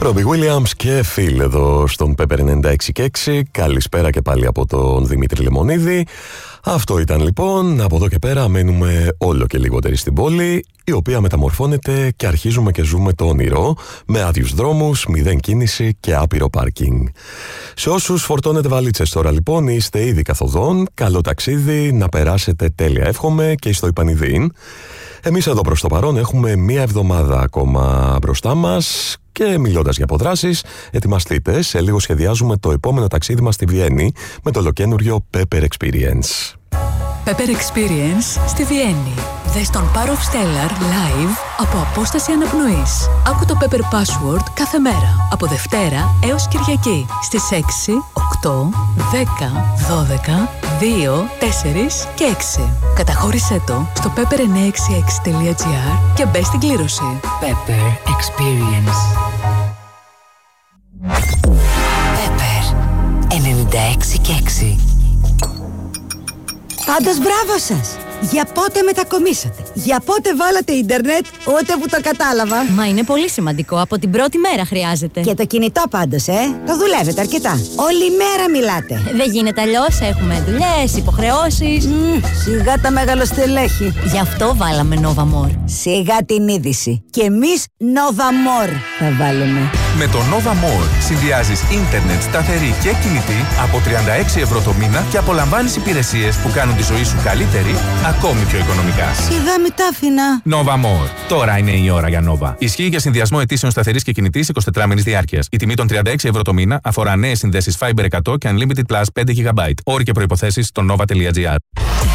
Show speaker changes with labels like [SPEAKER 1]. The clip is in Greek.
[SPEAKER 1] Ρόμπι Williams και Phil εδώ στον Pepper 96.6. Καλησπέρα και πάλι από τον Δημήτρη Λεμονίδη. Αυτό ήταν λοιπόν. Από εδώ και πέρα μένουμε όλο και λιγότεροι στην πόλη, η οποία μεταμορφώνεται και αρχίζουμε και ζούμε το όνειρο, με άδειους δρόμους, μηδέν κίνηση και άπειρο πάρκινγκ. Σε όσους φορτώνετε βαλίτσες τώρα λοιπόν, είστε ήδη καθοδόν, καλό ταξίδι, να περάσετε τέλεια εύχομαι και στο Ιπανιδίν. Εμείς εδώ προς το παρόν έχουμε μία εβδομάδα ακόμα μπροστά μας και μιλώντας για αποδράσεις, ετοιμαστείτε, σε λίγο σχεδιάζουμε το επόμενο ταξίδι μας στη Βιέννη με το ολοκαίνουριο Pepper Experience.
[SPEAKER 2] Pepper Experience στη Βιέννη. Δες τον Power of Stellar live από απόσταση αναπνοής. Άκου το Pepper Password κάθε μέρα, από Δευτέρα έως Κυριακή, στις 6, 8, 10, 12, 2, 4 και 6. Καταχώρησέ το στο pepper966.gr και μπες στην κλήρωση.
[SPEAKER 3] Pepper Experience. Pepper 96 και 6.
[SPEAKER 4] Πάντως μπράβο σας! Για πότε μετακομίσατε? Για πότε βάλατε ίντερνετ? Ούτε που το κατάλαβα.
[SPEAKER 5] Μα είναι πολύ σημαντικό, από την πρώτη μέρα χρειάζεται.
[SPEAKER 4] Και το κινητό πάντως, το δουλεύετε αρκετά. Όλη μέρα μιλάτε.
[SPEAKER 5] Δεν γίνεται αλλιώς, έχουμε δουλειές, υποχρεώσεις.
[SPEAKER 4] Σιγά τα μεγαλοστελέχη.
[SPEAKER 5] Γι' αυτό βάλαμε Nova More.
[SPEAKER 4] Σιγά την είδηση. Και εμείς Nova More θα βάλουμε.
[SPEAKER 6] Με το Nova More συνδυάζεις ίντερνετ σταθερή και κινητή από 36 ευρώ το μήνα και απολαμβάνεις υπηρεσίες που κάνουν τη ζωή σου καλύτερη, ακόμη πιο οικονομικά.
[SPEAKER 4] Σιγά μην τα άφηνα.
[SPEAKER 6] Nova More. Τώρα είναι η ώρα για Nova. Ισχύει για συνδυασμό αιτήσεων σταθερής και κινητής 24 μήνες διάρκειας. Η τιμή των 36 ευρώ το μήνα αφορά νέες συνδέσεις Fiber 100 και Unlimited Plus 5 GB. Όροι και προϋποθέσεις στο nova.gr.